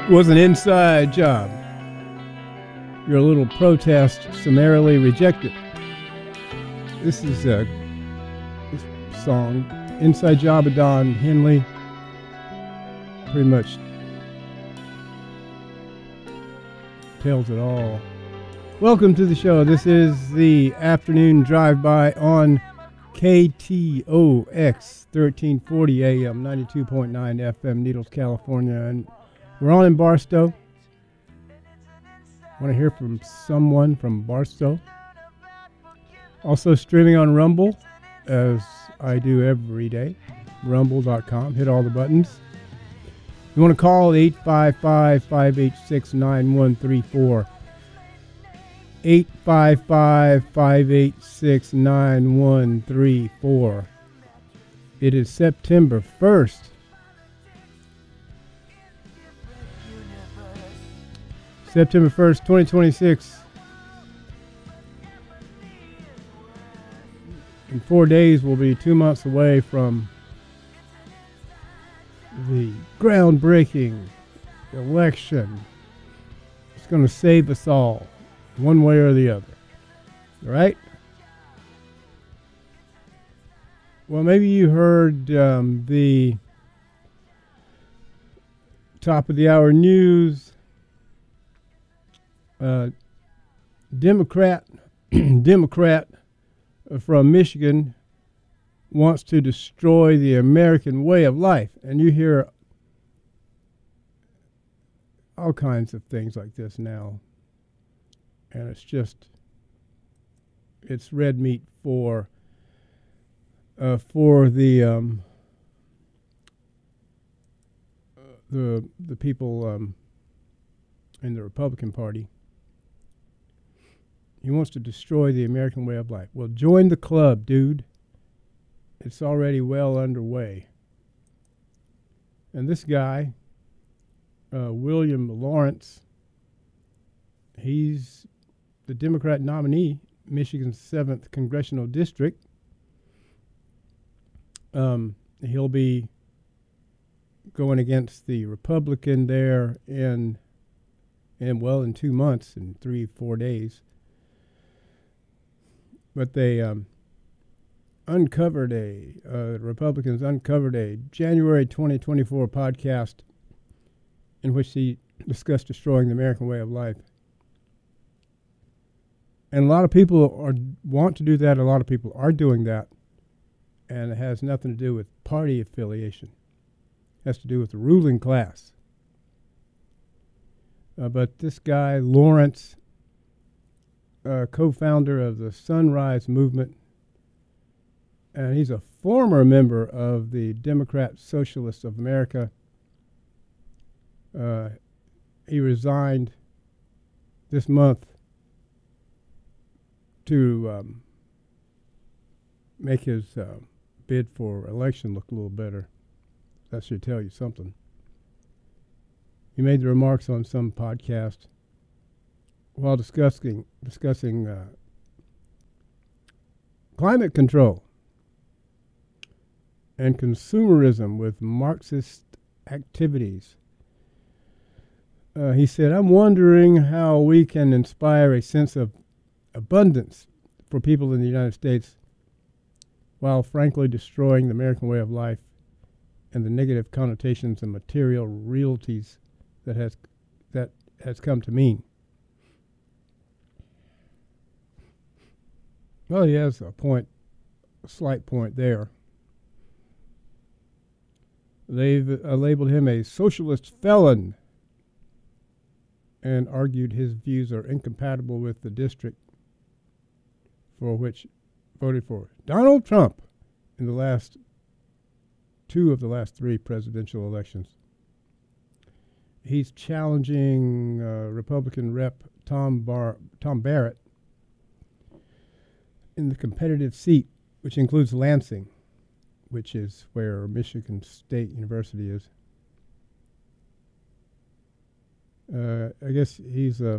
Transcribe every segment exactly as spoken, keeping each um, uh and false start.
was an inside job. Your little protest summarily rejected. This is a this song, Inside Job of Don Henley, pretty much tells it all. Welcome to the show. This is the afternoon drive-by on K T O X thirteen forty A M, ninety-two point nine F M, Needles, California. And we're on in Barstow. Want to hear from someone from Barstow. Also streaming on Rumble, as I do every day. rumble dot com. Hit all the buttons. You want to call eight five five, five eight six, nine one three four. eight five five, five eight six, nine one three four. It is September first. September first, twenty twenty-six. In four days, we'll be two months away from the groundbreaking election. It's going to save us all, one way or the other. All right? Well, maybe you heard um, the top of the hour news. Uh, Democrat, Democrat from Michigan wants to destroy the American way of life. And you hear all kinds of things like this now. And it's just, it's red meat for, uh, for the, um, the, the people um, in the Republican Party. He wants to destroy the American way of life. Well, join the club, dude. It's already well underway. And this guy, uh, William Lawrence, he's the Democrat nominee, Michigan's seventh Congressional District. Um, he'll be going against the Republican there in, in, well, in two months, in three, four days. But they um, uncovered a, uh, Republicans uncovered a January twenty twenty-four podcast in which he discussed destroying the American way of life. And a lot of people are want to do that. A lot of people are doing that. And it has nothing to do with party affiliation. It has to do with the ruling class. Uh, but this guy, Lawrence, Uh, co-founder of the Sunrise Movement, and he's a former member of the Democrat Socialists of America. Uh, he resigned this month to um, make his uh, bid for election look a little better. That should tell you something. He made the remarks on some podcast while discussing discussing uh, climate control and consumerism with Marxist activities. Uh, he said, "I'm wondering how we can inspire a sense of abundance for people in the United States while frankly destroying the American way of life and the negative connotations and material realities that has that has come to mean." Well, he has a point, a slight point there. They've uh, labeled him a socialist felon and argued his views are incompatible with the district for which voted for Donald Trump in the last two of the last three presidential elections. He's challenging uh, Republican Rep Tom Bar- Tom Barrett in the competitive seat, which includes Lansing, which is where Michigan State University is. Uh, I guess he's a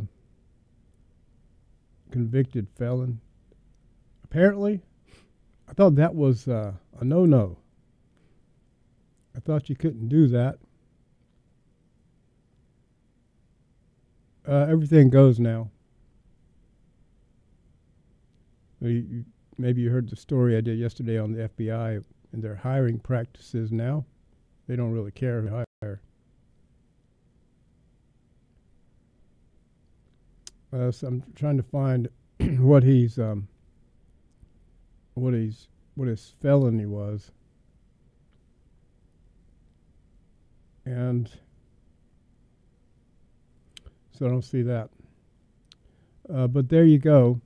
convicted felon. Apparently, I thought that was uh, a no-no. I thought you couldn't do that. uh, everything goes now. You, you, maybe you heard the story I did yesterday on the F B I and their hiring practices now. They don't really care who hire. Uh, so I'm trying to find what he's um, what he's what his felony was, and so I don't see that. Uh, but there you go.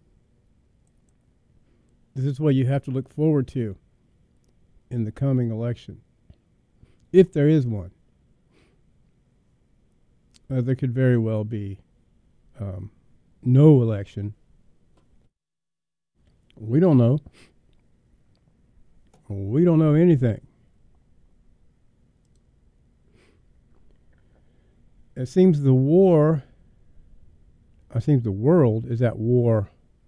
This is what you have to look forward to in the coming election, if there is one. Uh, there could very well be um, no election. We don't know. We don't know anything. It seems the war, it seems the world is at war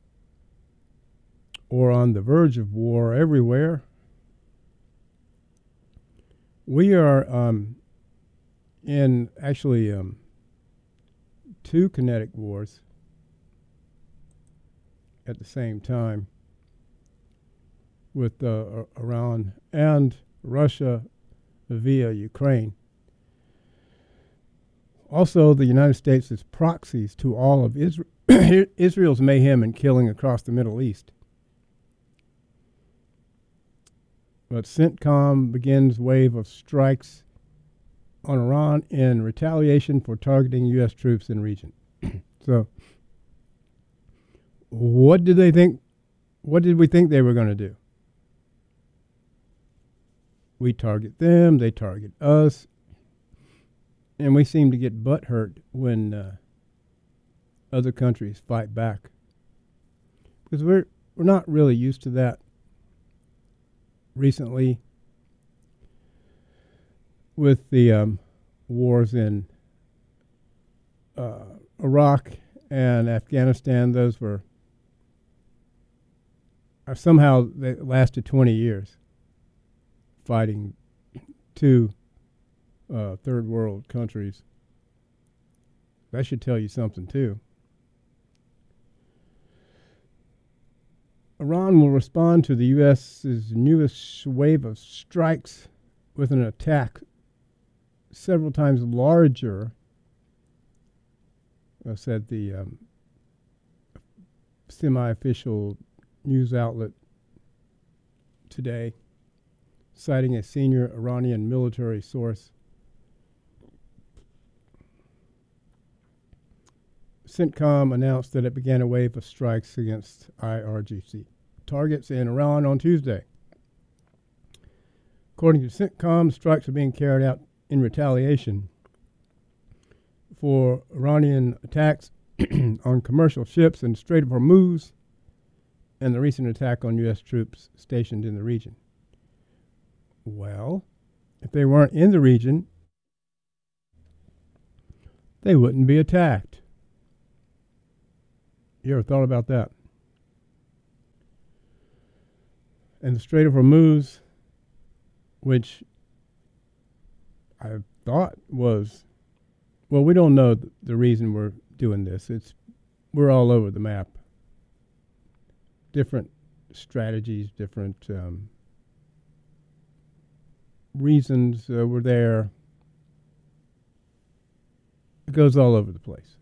or on the verge of war everywhere. We are um, in actually um, two kinetic wars at the same time with uh, Iran and Russia via Ukraine. Also, the United States is proxies to all of Isra- Israel's mayhem and killing across the Middle East. But CENTCOM begins wave of strikes on Iran in retaliation for targeting U S troops in region. So, what did they think? What did we think they were going to do? We target them, they target us, and we seem to get butthurt when uh, other countries fight back, because we're we're not really used to that. Recently, with the um, wars in uh, Iraq and Afghanistan, those were uh, somehow they lasted twenty years, fighting two uh, third world countries. That should tell you something too. Iran will respond to the U S's newest wave of strikes with an attack several times larger, uh, said the um, semi-official news outlet today, citing a senior Iranian military source. CENTCOM announced that it began a wave of strikes against I R G C targets in Iran on Tuesday. According to CENTCOM, strikes are being carried out in retaliation for Iranian attacks on commercial ships in the Strait of Hormuz and the recent attack on U S troops stationed in the region. Well, if they weren't in the region, they wouldn't be attacked. You ever thought about that? And the Strait of Hormuz, which I thought was, well, we don't know th- the reason we're doing this. It's we're all over the map. Different strategies, different um, reasons uh, were there. It goes all over the place.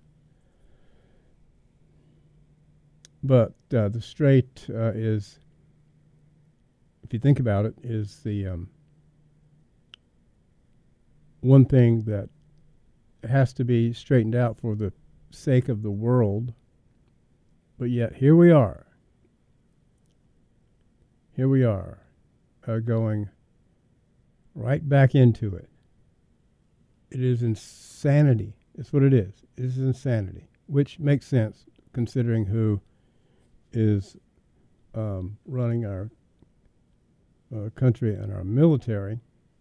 But uh, the Strait uh, is, if you think about it, is the um, one thing that has to be straightened out for the sake of the world. But yet, here we are. Here we are, uh, going right back into it. It is insanity. It's what it is. It is insanity, which makes sense considering who is um, running our uh, country and our military.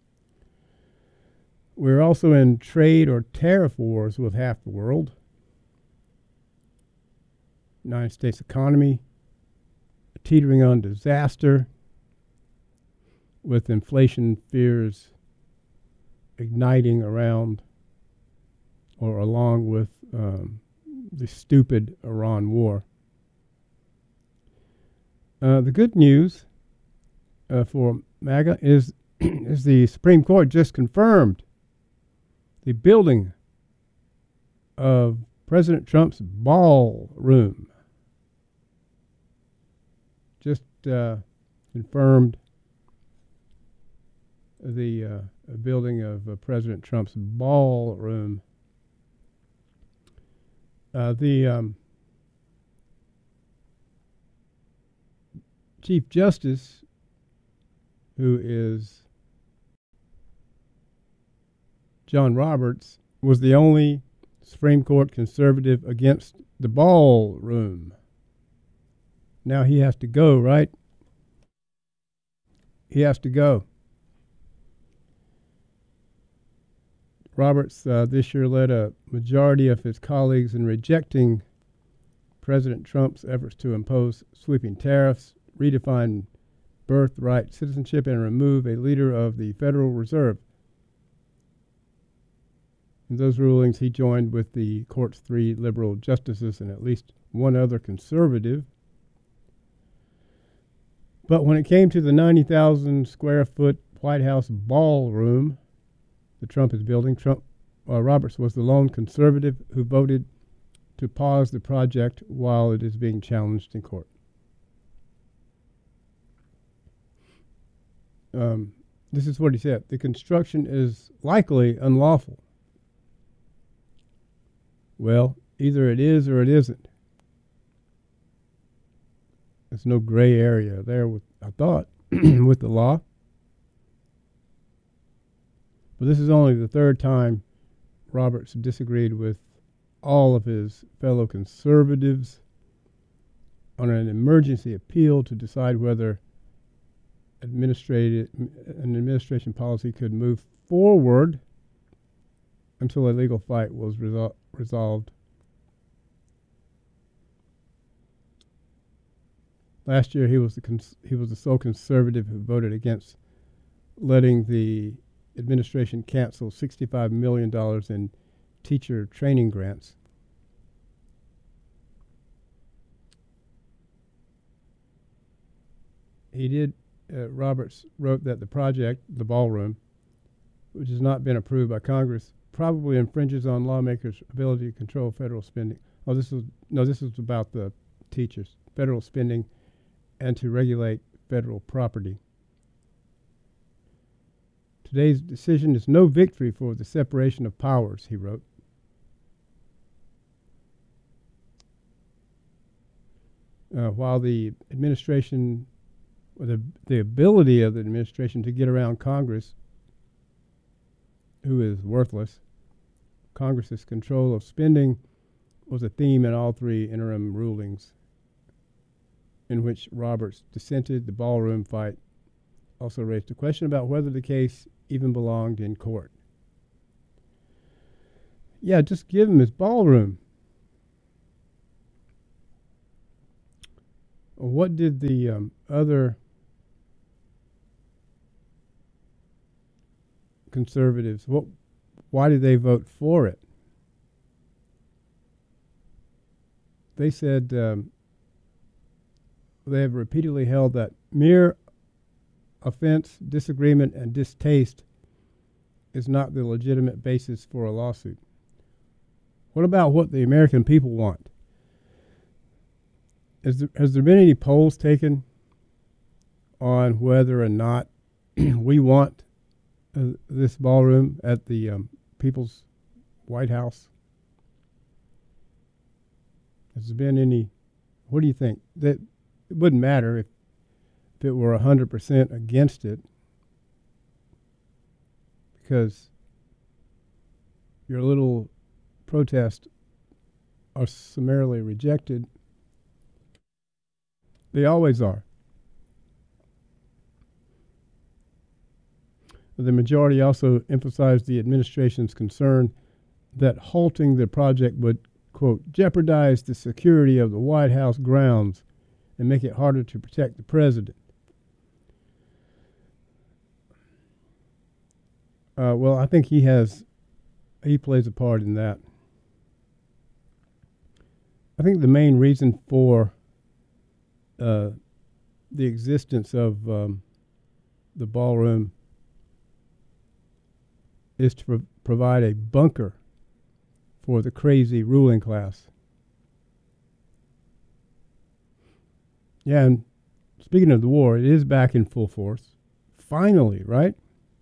We're also in trade or tariff wars with half the world. United States economy teetering on disaster, with inflation fears igniting around or along with um, the stupid Iran war. Uh, the good news uh, for MAGA is, is the Supreme Court just confirmed the building of President Trump's ballroom. Just uh, confirmed the uh, building of uh, President Trump's ballroom. Uh, the um, Chief Justice, who is John Roberts, was the only Supreme Court conservative against the ballroom. Now he has to go, right? He has to go. Roberts uh, this year led a majority of his colleagues in rejecting President Trump's efforts to impose sweeping tariffs, redefine birthright citizenship, and remove a leader of the Federal Reserve. In those rulings, he joined with the court's three liberal justices and at least one other conservative. But when it came to the ninety thousand square foot White House ballroom that Trump is building, Trump, uh, Roberts was the lone conservative who voted to pause the project while it is being challenged in court. Um, this is what he said. The construction is likely unlawful. Well, either it is or it isn't. There's no gray area there, with, I thought, with the law. But this is only the third time Roberts disagreed with all of his fellow conservatives on an emergency appeal to decide whether administrative, an administration policy could move forward until a legal fight was resol- resolved. Last year, he was the cons- he was the sole conservative who voted against letting the administration cancel sixty-five million dollars in teacher training grants. He did. Uh, Roberts wrote that the project, the ballroom, which has not been approved by Congress, probably infringes on lawmakers' ability to control federal spending. Oh, this is no, this is about the teachers, federal spending, and to regulate federal property. Today's decision is no victory for the separation of powers, he wrote. Uh, while the administration, or the, the ability of the administration to get around Congress, who is worthless, Congress's control of spending was a theme in all three interim rulings in which Roberts dissented. The ballroom fight also raised a question about whether the case even belonged in court. Yeah, just give him his ballroom. What did the um, other conservatives, what, why did they vote for it? They said um, they have repeatedly held that mere offense, disagreement, and distaste is not the legitimate basis for a lawsuit. What about what the American people want? Is there, has there been any polls taken on whether or not we want uh, this ballroom at the um, People's White House? Has there been any? What do you think? That it wouldn't matter if, if it were one hundred percent against it, because your little protests are summarily rejected. They always are. The majority also emphasized the administration's concern that halting the project would, quote, jeopardize the security of the White House grounds and make it harder to protect the president. Uh, well, I think he has, he plays a part in that. I think the main reason for uh, the existence of um, the ballroom is to pro- provide a bunker for the crazy ruling class. Yeah, and speaking of the war, it is back in full force. Finally, right?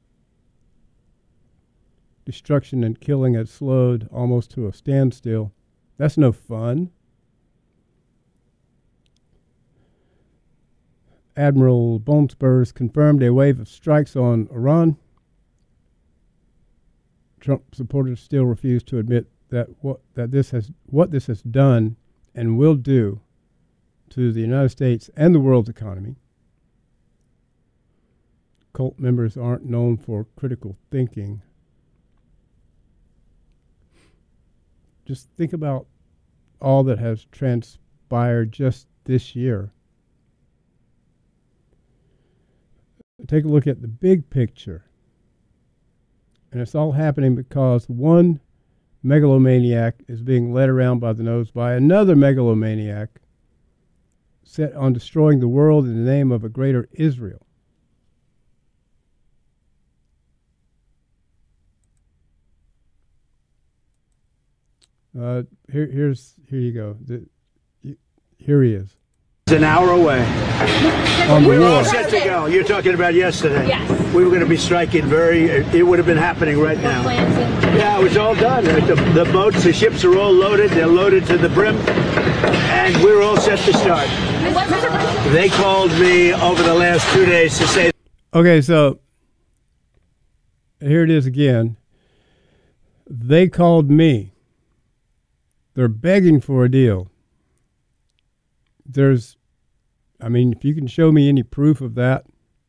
Destruction and killing had slowed almost to a standstill. That's no fun. Admiral Bomsberg confirmed a wave of strikes on Iran. Trump supporters still refuse to admit that what that this has what this has done and will do to the United States and the world's economy. Cult members aren't known for critical thinking. Just think about all that has transpired just this year. Take a look at the big picture. And it's all happening because one megalomaniac is being led around by the nose by another megalomaniac set on destroying the world in the name of a greater Israel. Uh, here, here's here you go. The, here he is. It's an hour away. On the We're war. all set to go. You're talking about yesterday. Yes. We were going to be striking very. It would have been happening right now. Yeah, it was all done. The, the boats, the ships are all loaded. They're loaded to the brim, and we're all set to start. They called me over the last two days to say. Okay, so here it is again. They called me. They're begging for a deal. There's, I mean, if you can show me any proof of that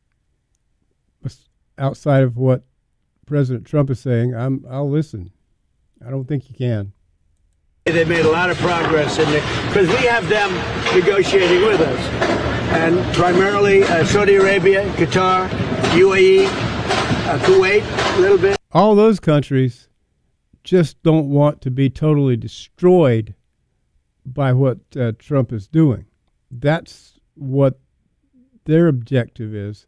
outside of what President Trump is saying, I'm, I'll listen. I don't think you can. They made a lot of progress in it because we have them negotiating with us, and primarily uh, Saudi Arabia, Qatar, U A E, uh, Kuwait, a little bit. All those countries just don't want to be totally destroyed by what uh, Trump is doing. That's what their objective is.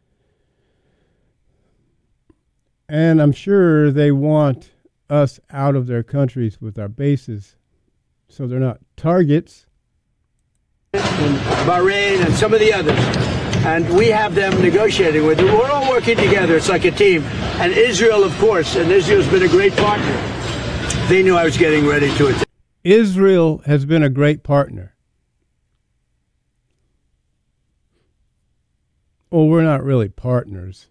And I'm sure they want us out of their countries with our bases so they're not targets. And Bahrain and some of the others. And we have them negotiating with them. We're all working together. It's like a team. And Israel, of course, and Israel's been a great partner. They knew I was getting ready to attack. Israel has been a great partner. Well, we're not really partners.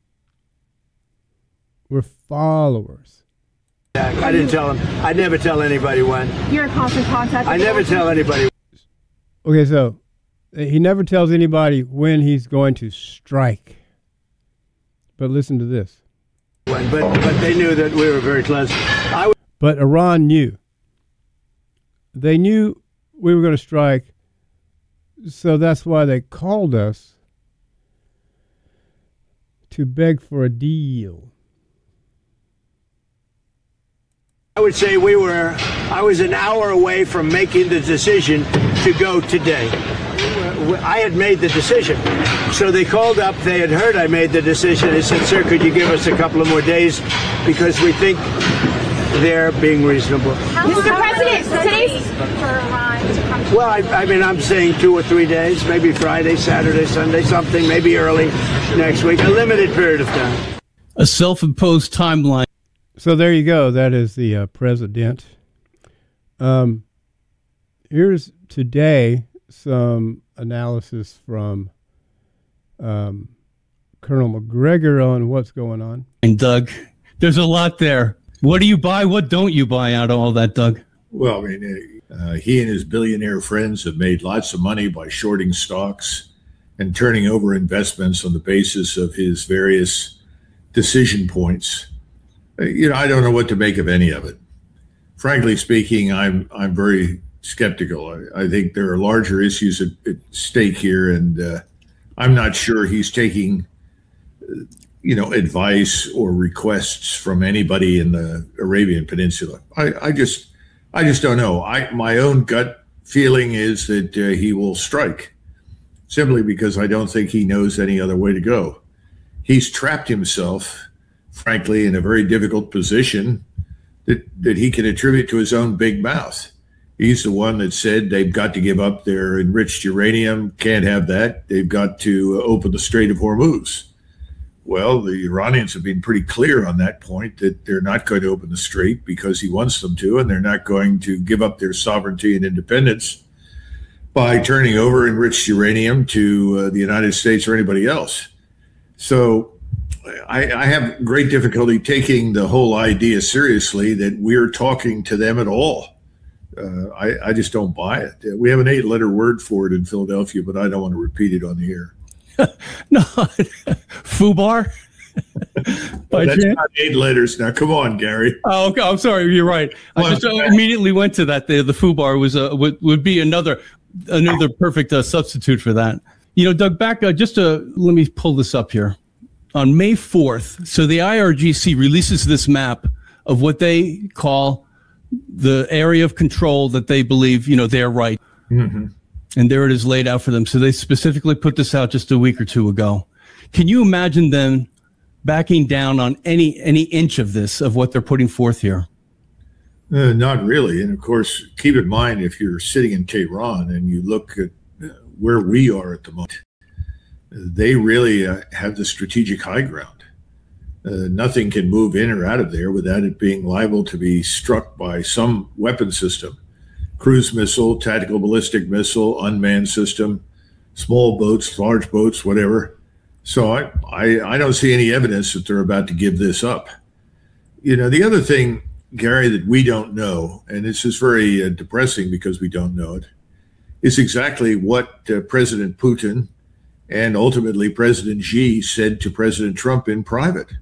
We're followers. I didn't tell them. I never tell anybody when. You're in constant contact. I never tell anybody. Okay, so he never tells anybody when he's going to strike. But listen to this. When, but but they knew that we were very close. I was But Iran knew. They knew we were going to strike, so that's why they called us to beg for a deal. I would say we were, I was an hour away from making the decision to go today. I had made the decision. So they called up, they had heard I made the decision. They said, sir, could you give us a couple of more days because we think they're being reasonable. Mister President, today's for Iran to come to. Well, I, I mean, I'm saying two or three days, maybe Friday, Saturday, Sunday, something, maybe early next week, a limited period of time. A self-imposed timeline. So there you go. That is the uh, president. Um, here's today some analysis from um, Colonel McGregor on what's going on. And Doug, there's a lot there. What do you buy? What don't you buy out of all that, Doug? Well, I mean, uh, he and his billionaire friends have made lots of money by shorting stocks and turning over investments on the basis of his various decision points. Uh, you know, I don't know what to make of any of it. Frankly speaking, I'm I'm very skeptical. I, I think there are larger issues at, at stake here, and uh, I'm not sure he's taking, uh, you know, advice or requests from anybody in the Arabian Peninsula. I, I just, I just don't know. I my own gut feeling is that uh, he will strike, simply because I don't think he knows any other way to go. He's trapped himself, frankly, in a very difficult position that, that he can attribute to his own big mouth. He's the one that said they've got to give up their enriched uranium, can't have that. They've got to open the Strait of Hormuz. Well, the Iranians have been pretty clear on that point, that they're not going to open the strait because he wants them to, and they're not going to give up their sovereignty and independence by turning over enriched uranium to uh, the United States or anybody else. So I, I have great difficulty taking the whole idea seriously that we're talking to them at all. Uh, I, I just don't buy it. We have an eight-letter word for it in Philadelphia, but I don't want to repeat it on the air. No, FUBAR. By that's chance? Not eight letters. Now, come on, Gary. Oh, okay. I'm sorry. You're right. Well, I just uh, immediately went to that. The, the FUBAR was uh, would would be another another perfect uh, substitute for that. You know, Doug, back uh, just to let me pull this up here. On May fourth, so the I R G C releases this map of what they call the area of control that they believe, you know, they're right. Mm-hmm. And there it is laid out for them. So they specifically put this out just a week or two ago. Can you imagine them backing down on any any inch of this, of what they're putting forth here? Uh, not really. And of course, keep in mind, if you're sitting in Tehran and you look at where we are at the moment, they really uh, have the strategic high ground. Uh, nothing can move in or out of there without it being liable to be struck by some weapon system. Cruise missile, tactical ballistic missile, unmanned system, small boats, large boats, whatever. So I, I, I don't see any evidence that they're about to give this up. You know, the other thing, Gary, that we don't know, and this is very uh, depressing because we don't know it, is exactly what uh, President Putin and ultimately President Xi said to President Trump in private.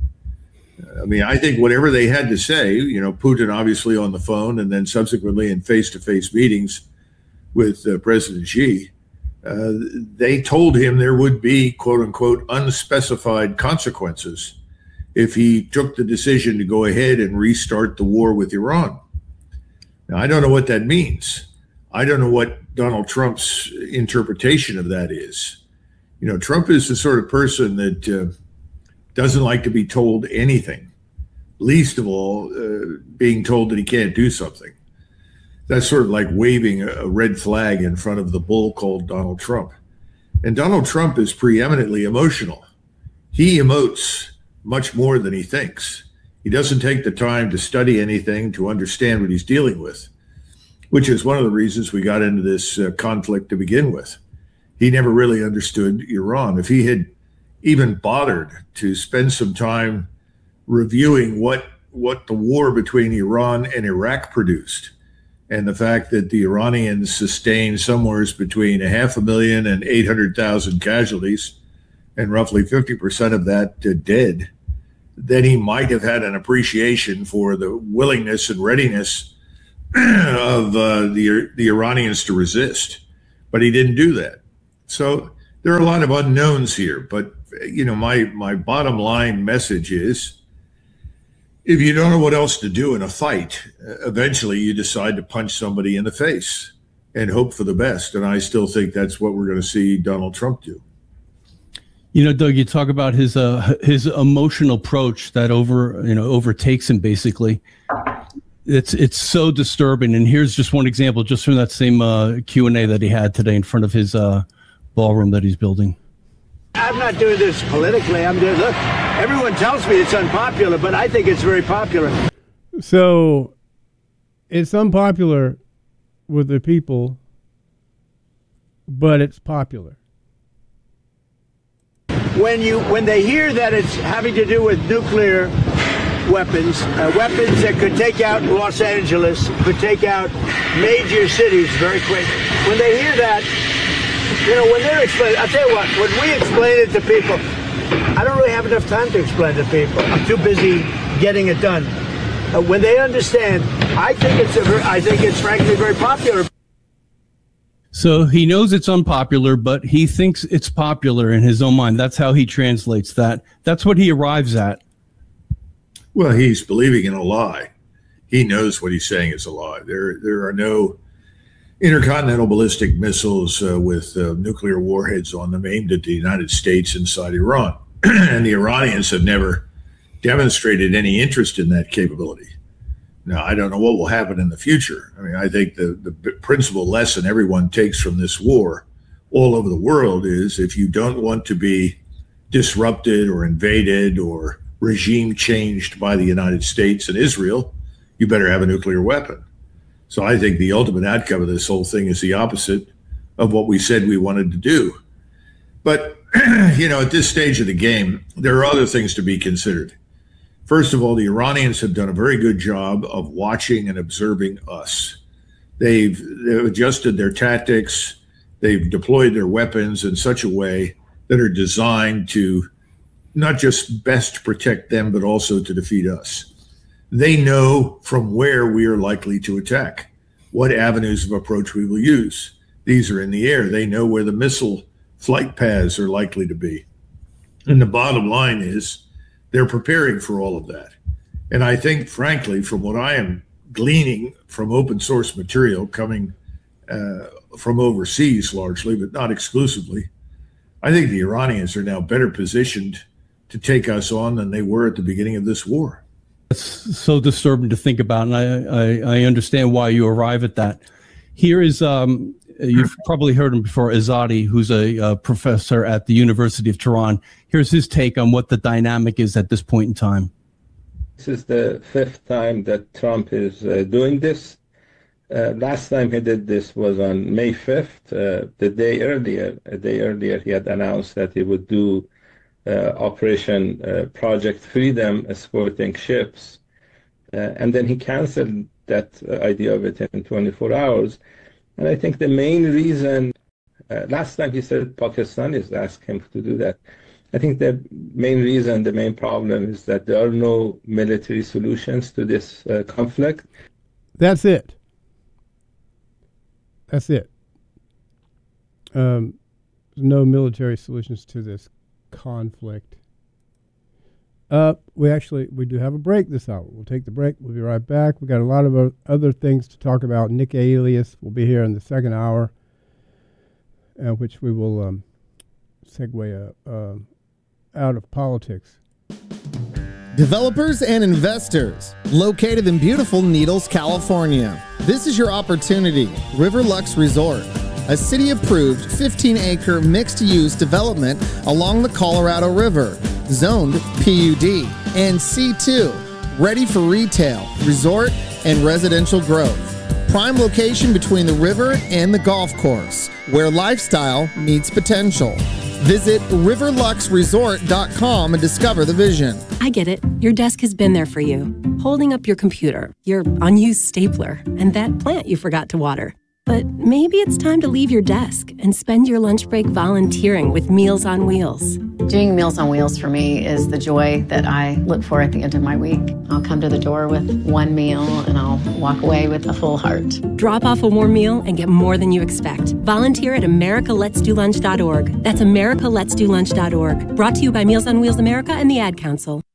I mean, I think whatever they had to say, you know, Putin obviously on the phone and then subsequently in face-to-face meetings with uh, President Xi, uh, they told him there would be, quote unquote, unspecified consequences if he took the decision to go ahead and restart the war with Iran. Now, I don't know what that means. I don't know what Donald Trump's interpretation of that is. You know, Trump is the sort of person that uh, doesn't like to be told anything, least of all uh, being told that he can't do something. That's sort of like waving a red flag in front of the bull called Donald Trump. And Donald Trump is preeminently emotional. He emotes much more than he thinks. He doesn't take the time to study anything, to understand what he's dealing with, which is one of the reasons we got into this uh, conflict to begin with. He never really understood Iran. If he had even bothered to spend some time reviewing what what the war between Iran and Iraq produced, and the fact that the Iranians sustained somewhere between a half a million and eight hundred thousand casualties, and roughly fifty percent of that uh, dead, then he might have had an appreciation for the willingness and readiness of uh, the the Iranians to resist. But he didn't do that. So there are a lot of unknowns here, but you know, my my bottom line message is, if you don't know what else to do in a fight, eventually you decide to punch somebody in the face and hope for the best. And I still think that's what we're going to see Donald Trump do. You know, Doug, you talk about his uh, his emotional approach that over you know overtakes him basically. It's it's so disturbing. And here's just one example, just from that same uh, Q and A that he had today in front of his uh, ballroom that he's building. I'm not doing this politically. I'm doing, look, everyone tells me it's unpopular, but I think it's very popular. So it's unpopular with the people, but it's popular. When you when they hear that it's having to do with nuclear weapons, uh, weapons that could take out Los Angeles, could take out major cities very quick. When they hear that, you know, when they're explaining, I'll tell you what, when we explain it to people, I don't really have enough time to explain it to people. I'm too busy getting it done. Uh, when they understand, I think it's a, I think it's frankly very popular. So he knows it's unpopular, but he thinks it's popular in his own mind. That's how he translates that. That's what he arrives at. Well, he's believing in a lie. He knows what he's saying is a lie. There, there are no intercontinental ballistic missiles uh, with uh, nuclear warheads on them aimed at the United States inside Iran. And the Iranians have never demonstrated any interest in that capability. Now, I don't know what will happen in the future. I mean, I think the, the principal lesson everyone takes from this war all over the world is if you don't want to be disrupted or invaded or regime changed by the United States and Israel, you better have a nuclear weapon. So I think the ultimate outcome of this whole thing is the opposite of what we said we wanted to do. But, you know, at this stage of the game, there are other things to be considered. First of all, the Iranians have done a very good job of watching and observing us. They've, they've adjusted their tactics. They've deployed their weapons in such a way that are designed to not just best protect them, but also to defeat us. They know from where we are likely to attack, what avenues of approach we will use. These are in the air. They know where the missile flight paths are likely to be. And the bottom line is they're preparing for all of that. And I think, frankly, from what I am gleaning from open source material coming uh, from overseas largely, but not exclusively, I think the Iranians are now better positioned to take us on than they were at the beginning of this war. It's so disturbing to think about, and I, I, I understand why you arrive at that. Here is, um, you've probably heard him before, Azadi, who's a, a professor at the University of Tehran. Here's his take on what the dynamic is at this point in time. This is the fifth time that Trump is uh, doing this. Uh, last time he did this was on May fifth. Uh, the day earlier, a day earlier, he had announced that he would do uh, Operation uh, Project Freedom, escorting ships. Uh, and then he canceled that uh, idea of it in twenty-four hours. And I think the main reason, uh, last time he said Pakistanis asked him to do that. I think the main reason, the main problem is that there are no military solutions to this uh, conflict. That's it. That's it. Um, no military solutions to this conflict. Uh, we actually, we do have a break this hour. We'll take the break. We'll be right back. We got a lot of other things to talk about. Nick Alias will be here in the second hour, uh, which we will um, segue uh, uh, out of politics. Developers and investors, located in beautiful Needles, California. This is your opportunity. Riverlux Resort, a city-approved fifteen acre mixed-use development along the Colorado River, zoned P U D and C two, ready for retail, resort, and residential growth. Prime location between the river and the golf course, where lifestyle meets potential. Visit riverlux resort dot com and discover the vision. I get it. Your desk has been there for you, holding up your computer, your unused stapler, and that plant you forgot to water. But maybe it's time to leave your desk and spend your lunch break volunteering with Meals on Wheels. Doing Meals on Wheels for me is the joy that I look for at the end of my week. I'll come to the door with one meal and I'll walk away with a full heart. Drop off a warm meal and get more than you expect. Volunteer at america lets do lunch dot org. That's america lets do lunch dot org. Brought to you by Meals on Wheels America and the Ad Council.